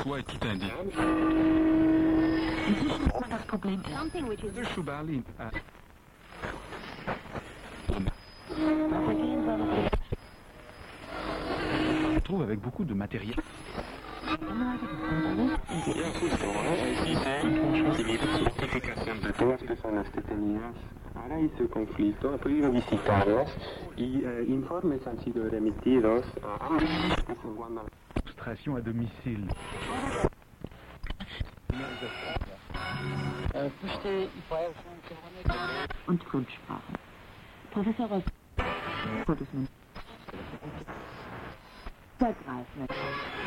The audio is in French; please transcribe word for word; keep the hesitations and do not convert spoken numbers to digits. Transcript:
choix est tout indiqué. Das Problem De Schuberlin. On trouve avec beaucoup de matériel. Todas personas detenidas a raíz del conflicto han podido visitarlas y eh, informes han sido remitidos a ambas. Illustration à domicile. und Kunstsprache. Professor Ross. Vergreifen.